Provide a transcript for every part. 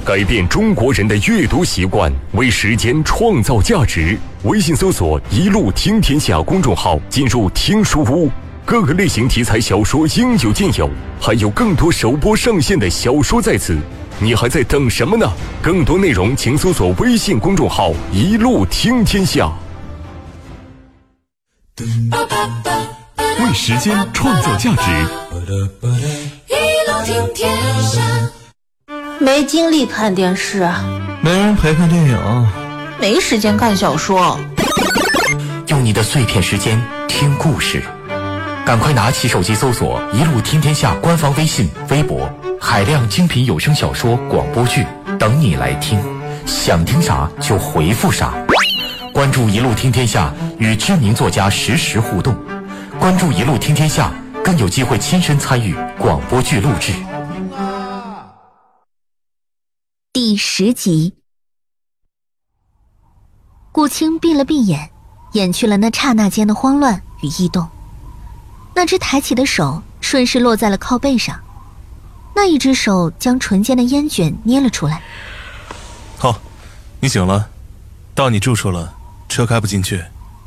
改变中国人的阅读习惯，为时间创造价值。微信搜索“一路听天下”公众号，进入听书屋，各个类型题材小说应有尽有，还有更多首播上线的小说在此。你还在等什么呢？更多内容请搜索微信公众号“一路听天下”。为时间创造价值， 一路听天下。 没精力看电视， 没人陪看电影， 没时间看小说。 用你的碎片时间听故事，赶快拿起手机搜索“一路听天下”官方微信、微博，海量精品有声小说、广播剧等你来听，想听啥就回复啥。关注“一路听天下”，与知名作家实时互动。关注“一路听天下”，更有机会亲身参与广播剧录制。 第10集，顾青闭了闭眼，掩去了那刹那间的慌乱与异动。那只抬起的手顺势落在了靠背上，那一只手将唇间的烟卷捏了出来。 好，你醒了，到你住处了，车开不进去。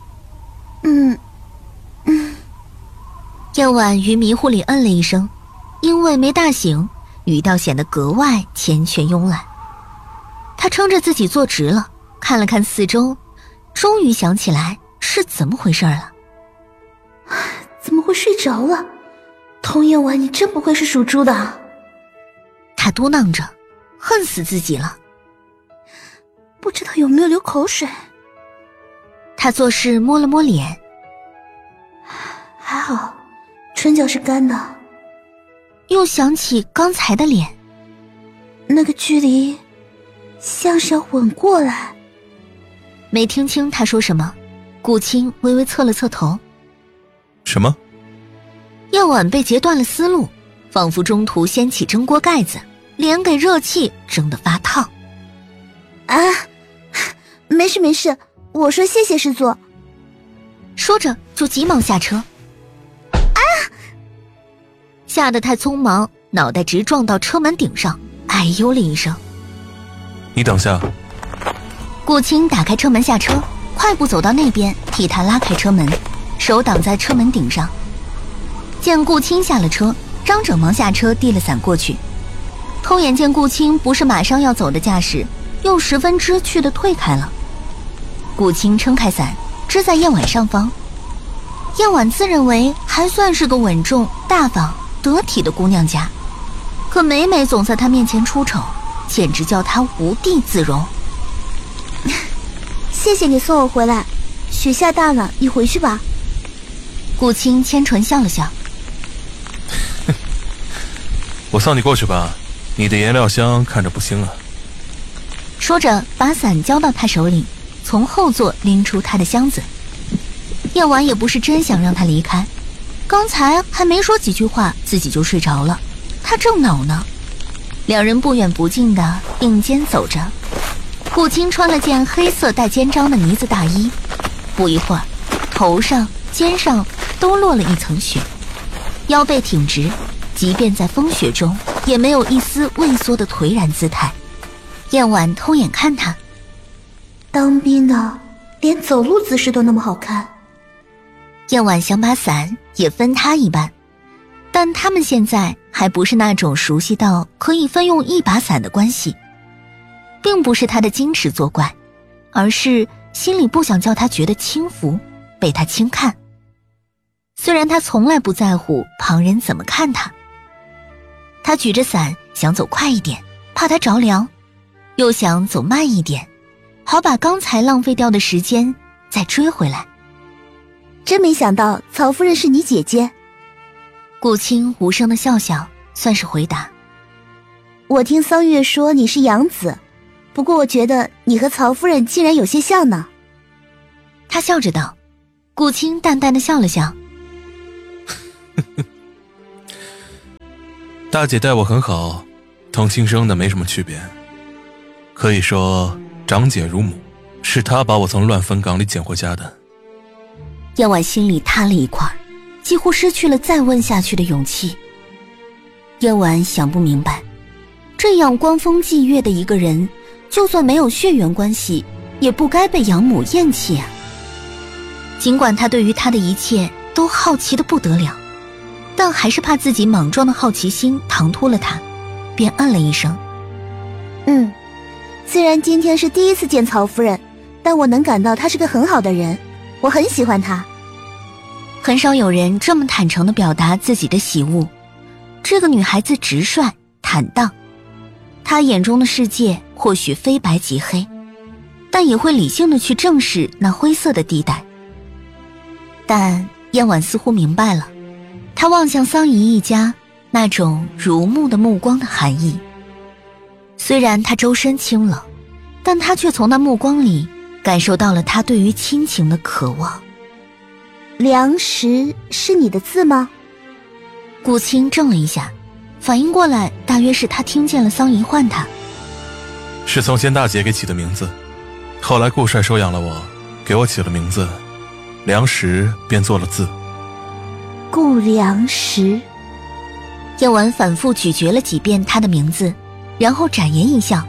燕婉于迷糊里嗯了一声，因为没大醒，语调显得格外缱绻慵懒。他撑着自己坐直了，看了看四周，终于想起来是怎么回事了。 怎么会睡着了？童燕婉，你真不愧是属猪的。 他嘟囔着，恨死自己了。 不知道有没有流口水。 他做事摸了摸脸， 还好唇角是干的。 又想起刚才的脸， 那个距离像是要吻过来。 没听清他说什么，顾青微微侧了侧头。 什么？ 燕婉被截断了思路，仿佛中途掀起蒸锅盖子，脸给热气蒸得发烫。 啊，没事没事，我说谢谢师座。 说着就急忙下车。吓得太匆忙，脑袋直撞到车门顶上，哎呦了一声。 你等下。 顾青打开车门下车，快步走到那边替他拉开车门，手挡在车门顶上。见顾青下了车，张整忙下车递了伞过去。偷眼见顾青不是马上要走的架势，又十分知趣地退开了。顾青撑开伞，支在燕婉上方。燕婉自认为还算是个稳重大方得体的姑娘家，可每每总在她面前出丑，简直叫她无地自容。 谢谢你送我回来，雪下大了，你回去吧。 顾青牵唇笑了笑。 我送你过去吧，你的颜料箱看着不行啊。 说着把伞交到他手里，从后座拎出他的箱子。燕婉也不是真想让他离开，刚才还没说几句话自己就睡着了，他正恼呢。两人不远不近的并肩走着。顾青穿了件黑色带肩章的呢子大衣，不一会儿头上肩上都落了一层雪，腰背挺直，即便在风雪中也没有一丝畏缩的颓然姿态。燕婉偷眼看他， 当兵的连走路姿势都那么好看。 燕婉想把伞也分他一半，但他们现在还不是那种熟悉到可以分用一把伞的关系，并不是他的矜持作怪，而是心里不想叫他觉得轻浮，被他轻看。虽然他从来不在乎旁人怎么看他。他举着伞想走快一点，怕他着凉，又想走慢一点，好把刚才浪费掉的时间再追回来。 真没想到曹夫人是你姐姐。 顾青无声的笑笑，算是回答。 我听桑月说你是养子，不过我觉得你和曹夫人竟然有些像呢。 他笑着道。顾青淡淡的笑了笑。 大姐待我很好，同亲生的没什么区别。可以说长姐如母，是她把我从乱坟岗里捡回家的。 燕婉心里塌了一块，几乎失去了再问下去的勇气。燕婉想不明白， 这样光风霁月的一个人，就算没有血缘关系，也不该被养母厌弃啊。尽管他对于他的一切都好奇的不得了，但还是怕自己莽撞的好奇心唐突了他，便嗯了一声。 虽然今天是第一次见曹夫人，但我能感到她是个很好的人，我很喜欢她。 很少有人这么坦诚地表达自己的喜恶，这个女孩子直率坦荡，她眼中的世界或许非白即黑，但也会理性地去正视那灰色的地带。但燕婉似乎明白了，她望向桑姨一家那种如沐的目光的含义。虽然她周身清冷，但她却从那目光里感受到了她对于亲情的渴望。 梁实是你的字吗？ 顾青怔了一下，反应过来，大约是他听见了桑姨唤他。 是从先大姐给起的名字，后来顾帅收养了我，给我起了名字，梁实便做了字。 顾梁实。 燕婉反复咀嚼了几遍他的名字，然后展颜一笑。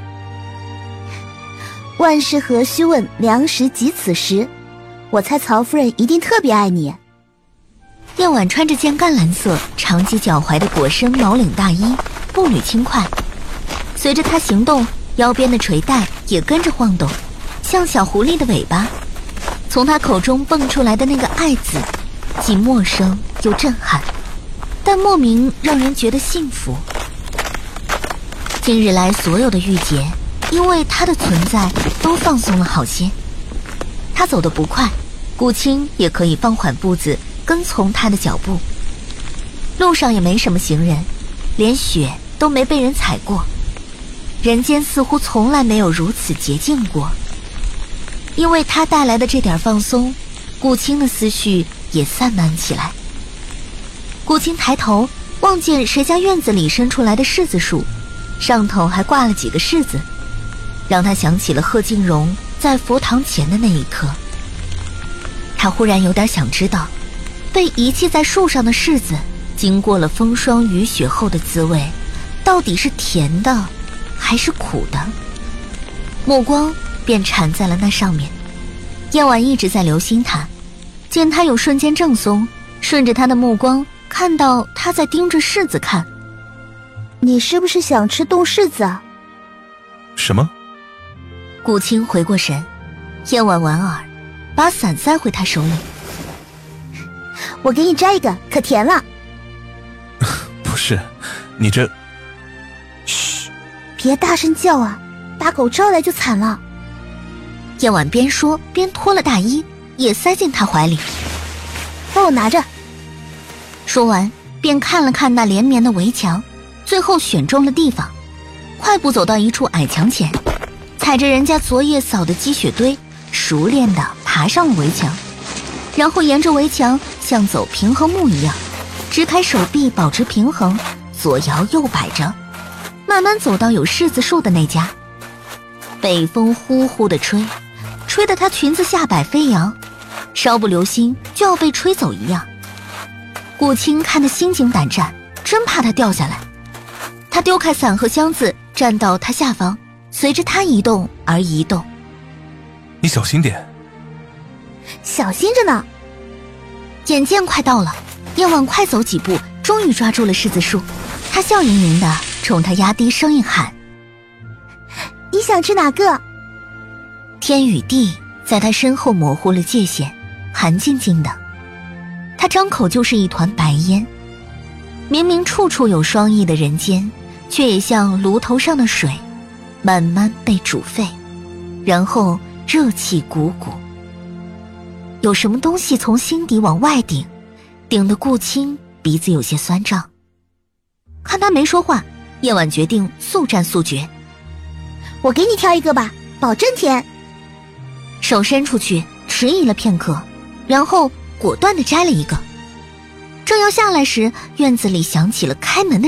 万事何须问，梁实即此时。我猜曹夫人一定特别爱你。 燕婉穿着件淡蓝色长及脚踝的裹身毛领大衣，步履轻快，随着她行动，腰边的垂带也跟着晃动，像小狐狸的尾巴。从她口中蹦出来的那个爱字，既陌生又震撼，但莫名让人觉得幸福。今日来所有的郁结，因为她的存在都放松了好些。她走得不快，顾青也可以放缓步子跟从他的脚步。路上也没什么行人，连雪都没被人踩过，人间似乎从来没有如此洁净过。因为他带来的这点放松，顾青的思绪也散漫起来。顾青抬头望见谁家院子里伸出来的柿子树，上头还挂了几个柿子，让他想起了贺静荣在佛堂前的那一刻。他忽然有点想知道，被遗弃在树上的柿子经过了风霜雨雪后的滋味，到底是甜的还是苦的？目光便缠在了那上面。燕婉一直在留心他，见他有瞬间正松，顺着他的目光看到他在盯着柿子看。 你是不是想吃冻柿子啊？ 什么？ 顾青回过神，燕婉莞尔，把伞塞回他手里。 我给你摘一个，可甜了。 不是，你这…… 嘘，别大声叫啊，把狗招来就惨了。 燕婉边说边脱了大衣，也塞进他怀里。 帮我拿着。 说完，便看了看那连绵的围墙，最后选中了地方，快步走到一处矮墙前，踩着人家昨夜扫的积雪堆，熟练地爬上了围墙，然后沿着围墙像走平衡木一样，支开手臂保持平衡，左摇右摆着，慢慢走到有柿子树的那家。北风呼呼地吹，吹得她裙子下摆飞扬，稍不留心就要被吹走一样。顾青看得心惊胆战，真怕她掉下来。他丢开伞和箱子，站到她下方，随着她移动而移动。 你小心点。 小心着呢。 眼见快到了，燕婉快走几步，终于抓住了柿子树。她笑盈盈地冲他压低声音喊： 你想吃哪个？ 天与地在他身后模糊了界限，寒静静的。他张口就是一团白烟。明明处处有霜意的人间，却也像炉头上的水，慢慢被煮沸，然后热气鼓鼓。有什么东西从心底往外顶，顶得顾青鼻子有些酸胀。看他没说话，燕婉决定速战速决。 我给你挑一个吧，保证甜。 手伸出去，迟疑了片刻，然后果断地摘了一个。正要下来时，院子里响起了开门的